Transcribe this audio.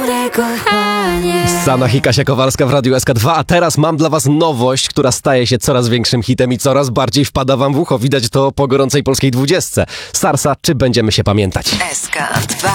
Sanach i Kasia Kowalska w Radiu SK2, a teraz mam dla was nowość, która staje się coraz większym hitem i coraz bardziej wpada wam w ucho. Widać to po gorącej polskiej 20. Sarsa, czy będziemy się pamiętać? SK2